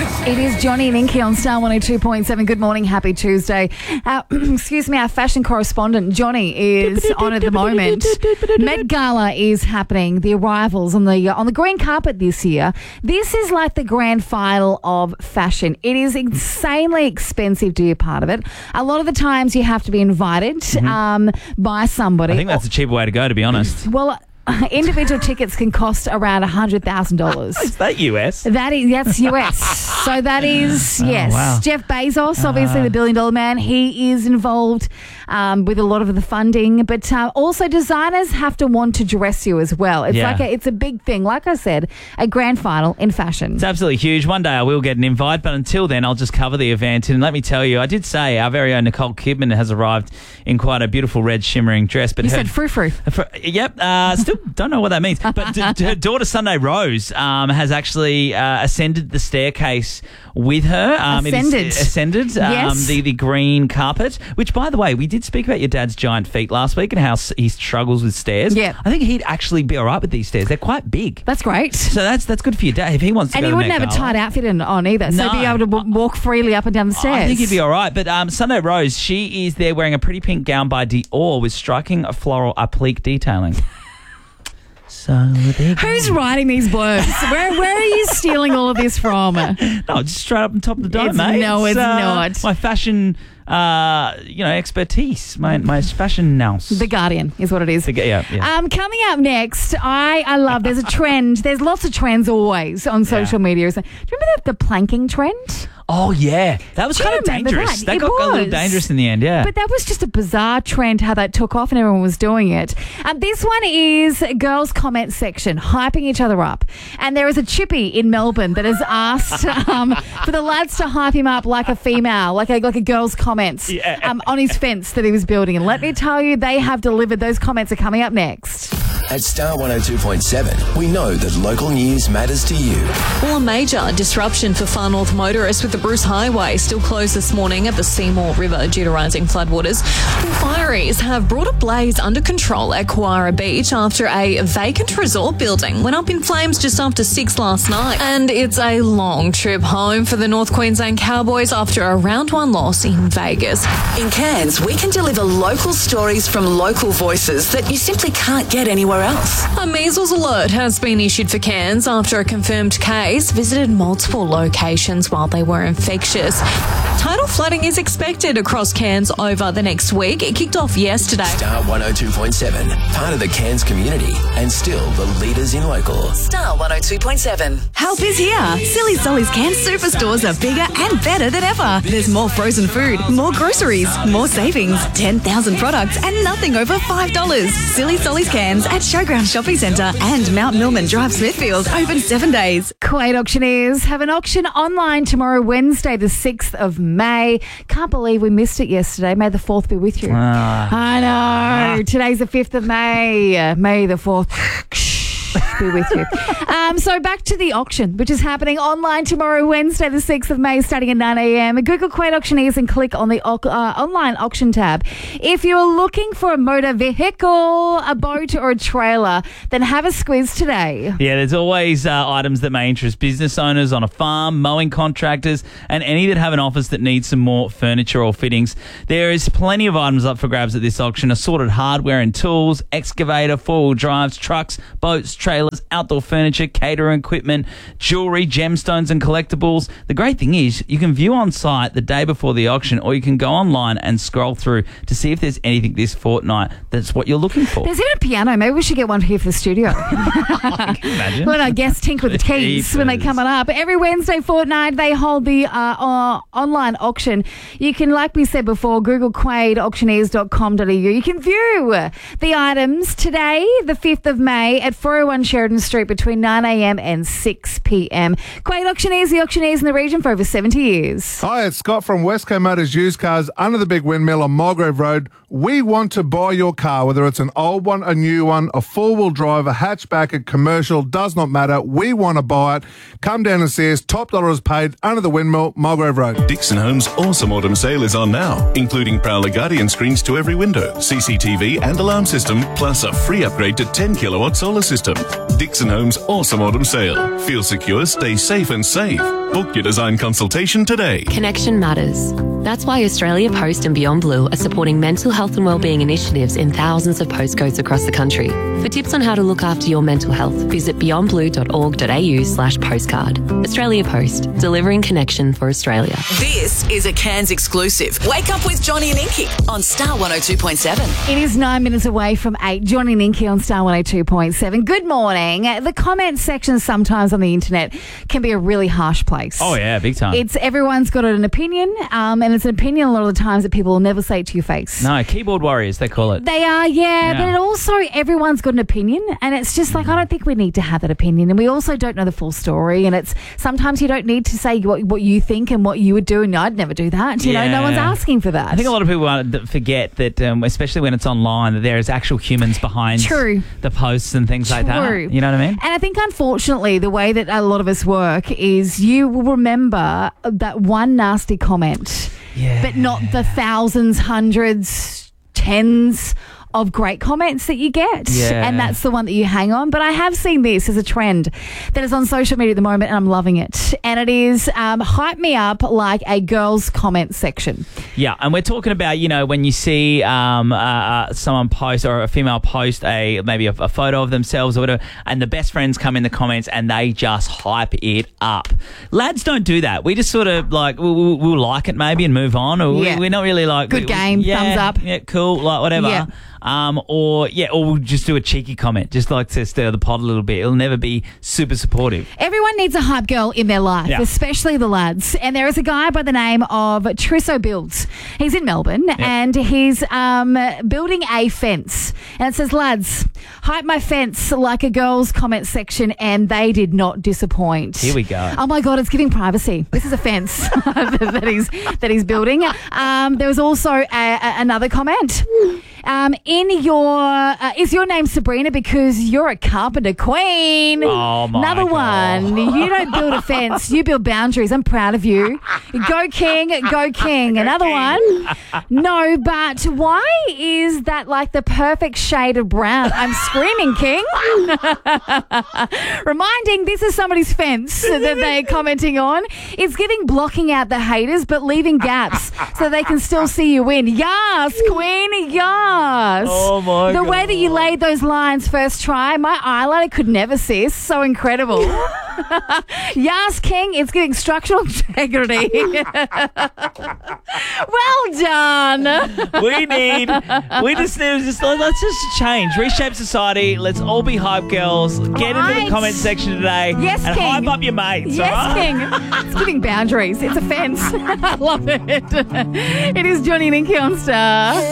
It is Johnny and Inky on Star 102.7. Good morning, happy Tuesday. Our fashion correspondent Johnny is on at the moment. Met Gala is happening. The arrivals on the green carpet this year. This is like the grand final of fashion. It is insanely expensive to be a part of it. A lot of the times you have to be invited by somebody. I think that's a cheaper way to go, to be honest. Well, individual tickets can cost around $100,000. Is that US? That's US. So that is, yes. Wow. Jeff Bezos, obviously the billion-dollar man, he is involved with a lot of the funding. But also designers have to want to dress you as well. It's it's a big thing. Like I said, a grand final in fashion. It's absolutely huge. One day I will get an invite, but until then I'll just cover the event. And let me tell you, I did say our very own Nicole Kidman has arrived in quite a beautiful red shimmering dress. But you said frou-frou. Yep. Still don't know what that means. But her daughter Sunday Rose has actually ascended the staircase with her. Ascended. Yes. The green carpet, which, by the way, we did speak about your dad's giant feet last week and how he struggles with stairs. Yeah. I think he'd actually be all right with these stairs. They're quite big. That's great. So that's good for your dad if he wants to and go he to wouldn't Met have a Gala. tight outfit on either, so be able to walk freely up and down the stairs. I think he'd be all right. But Sunday Rose, she is there wearing a pretty pink gown by Dior with striking floral applique detailing. So there you go. Who's writing these blurbs? Where are you stealing all of this from? No, just straight up on top of the dome, mate. No, it's not. My fashion, expertise, my fashion nous. The Guardian is what it is. Yeah. Coming up next, I love, there's a trend. There's lots of trends always on social media. Do you remember the planking trend? Oh, yeah. That was kind of dangerous. That got a little dangerous in the end, yeah. But that was just a bizarre trend how that took off and everyone was doing it. This one is girls' comment section, hyping each other up. And there is a chippy in Melbourne that has asked for the lads to hype him up like a female, like a girl's comments on his fence that he was building. And let me tell you, they have delivered. Those comments are coming up next. At Star 102.7, we know that local news matters to you. Well, a major disruption for Far North motorists with the Bruce Highway still closed this morning at the Seymour River due to rising floodwaters. Fireys have brought a blaze under control at Kowara Beach after a vacant resort building went up in flames just after 6 last night. And it's a long trip home for the North Queensland Cowboys after a round 1 loss in Vegas. In Cairns, we can deliver local stories from local voices that you simply can't get anywhere else. A measles alert has been issued for Cairns after a confirmed case visited multiple locations while they were infectious. Tidal flooding is expected across Cairns over the next week. It kicked off yesterday. Star 102.7, part of the Cairns community and still the leaders in local. Star 102.7. Help is here. Silly Solly's Cairns superstores are bigger and better than ever. There's more frozen food, more groceries, more savings, 10,000 products and nothing over $5. Silly Solly's Cairns at Showground Shopping Centre and Mount Millman Drive, Smithfield, open 7 days. Kuwait auctioneers have an auction online tomorrow, Wednesday, the 6th of May. Can't believe we missed it yesterday. May the 4th be with you. I know. Today's the 5th of May. May the 4th be with you. So back to the auction, which is happening online tomorrow, Wednesday, the 6th of May, starting at 9 a.m. Google Kuwait Auctioneers and click on the online auction tab. If you're looking for a motor vehicle, a boat or a trailer, then have a squeeze today. Yeah, there's always items that may interest business owners on a farm, mowing contractors, and any that have an office that needs some more furniture or fittings. There is plenty of items up for grabs at this auction: assorted hardware and tools, excavator, four-wheel drives, trucks, boats, trailers, outdoor furniture, catering equipment, jewellery, gemstones and collectibles. The great thing is you can view on site the day before the auction, or you can go online and scroll through to see if there's anything this fortnight that's what you're looking for. There's even a piano. Maybe we should get one here for the studio. Can you imagine? When I guess tinker with the keys when they come up. Every Wednesday fortnight they hold the online auction. You can, like we said before, Google QuaidAuctioneers.com.au. You can view the items today, the 5th of May, at 401 Sheridan Street between 9 a.m. and 6 p.m. Kuwait Auctioneers, the auctioneers in the region for over 70 years. Hi, it's Scott from Westco Motors Used Cars under the Big Windmill on Mulgrove Road. We want to buy your car, whether it's an old one, a new one, a four-wheel drive, a hatchback, a commercial, does not matter. We want to buy it. Come down and see us. Top dollar is paid under the Windmill, Mulgrove Road. Dixon Homes' awesome autumn sale is on now, including Prowler Guardian screens to every window, CCTV and alarm system, plus a free upgrade to 10 kilowatt solar system. Dixon Homes' awesome autumn sale. Feel secure, stay safe and save. Book your design consultation today. Connection matters. That's why Australia Post and Beyond Blue are supporting mental health and wellbeing initiatives in thousands of postcodes across the country. For tips on how to look after your mental health, visit beyondblue.org.au/postcard. Australia Post, delivering connection for Australia. This is a Cairns exclusive. Wake up with Johnny and Inky on Star 102.7. It is 9 minutes away from 8. Johnny and Inky on Star 102.7. Good morning. The comment section sometimes on the internet can be a really harsh place. Oh, yeah, big time. Everyone's got an opinion, and it's an opinion a lot of the times that people will never say to your face. No, keyboard warriors, they call it. They are, yeah. But it also, everyone's got an opinion, and it's just like, I don't think we need to have that opinion, and we also don't know the full story, and it's sometimes you don't need to say what you think and what you would do, and I'd never do that. You know, no one's asking for that. I think a lot of people forget that, especially when it's online, that there is actual humans behind the posts and things like that. You know what I mean? And I think, unfortunately, the way that a lot of us work is you will remember that one nasty comment, but not the thousands, hundreds, tens of great comments that you get. And that's the one that you hang on. But I have seen this as a trend that is on social media at the moment, and I'm loving it. And it is hype me up like a girl's comment section. Yeah, and we're talking about, you know, when you see someone post or a female post maybe a photo of themselves or whatever, and the best friends come in the comments and they just hype it up. Lads don't do that. We just sort of like, we'll like it maybe and move on. Or we're not really like... Good game, thumbs up. Yeah, cool, like whatever. Yeah. Or we'll just do a cheeky comment, just like to stir the pot a little bit. It'll never be super supportive. Everyone needs a hype girl in their life, especially the lads. And there is a guy by the name of Trisso Builds. He's in Melbourne and he's building a fence. And it says, lads, hype my fence like a girl's comment section, and they did not disappoint. Here we go. Oh my God, it's giving privacy. This is a fence that he's building. There was also another comment. Is your name Sabrina because you're a carpenter queen? Oh my Another God. one. You don't build a fence, you build boundaries. I'm proud of you. Go King, go King. Another one. No, but why is that like the perfect shade of brown? I'm screaming, King. Reminding this is somebody's fence that they're commenting on. It's giving blocking out the haters but leaving gaps so they can still see you win. Yes, Queen, yes. Oh my God. The way that you laid those lines first try, my eyeliner could never cease. So incredible. Yes, King, it's giving structural integrity. Well done. Let's just change, reshape society. Let's all be hype girls. Get into the comment section today. Yes, and King. hype up your mates. Yes, all right? King. It's giving boundaries. It's a fence. I love it. It is Johnny and Inky on Star.